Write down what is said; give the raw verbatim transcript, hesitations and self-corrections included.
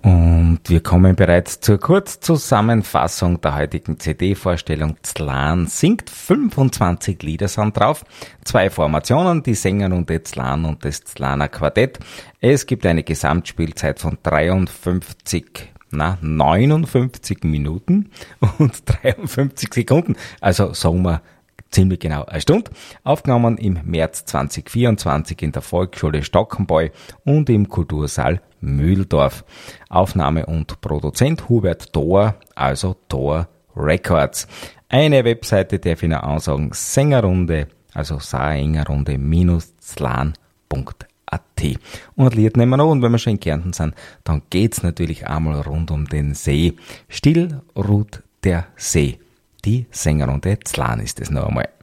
Und wir kommen bereits zur Kurzzusammenfassung der heutigen C D-Vorstellung. Zlan singt, fünfundzwanzig Lieder sind drauf, zwei Formationen, die Sängerrunde Zlan und das Zlaner Quartett. Es gibt eine Gesamtspielzeit von dreiundfünfzig, na, neunundfünfzig Minuten und dreiundfünfzig Sekunden. Also sagen wir ziemlich genau eine Stunde. Aufgenommen im März zweitausendvierundzwanzig in der Volksschule Stockenbeu und im Kultursaal Mühldorf. Aufnahme und Produzent Hubert Thor, also Thor Records. Eine Webseite darf ich noch ansagen, Sängerrunde, also Sängerrunde zlan punkt a t. Und ein Lied nehmen wir noch, und wenn wir schon in Kärnten sind, dann geht's natürlich einmal rund um den See. Still ruht der See. Die Sängerrunde Zlan ist es noch einmal.